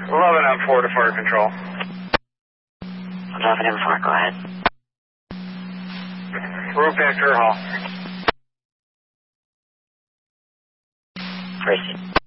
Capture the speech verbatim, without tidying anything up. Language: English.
eleven M four to fire control. eleven M four, go ahead. Road back to your hall. Proceed.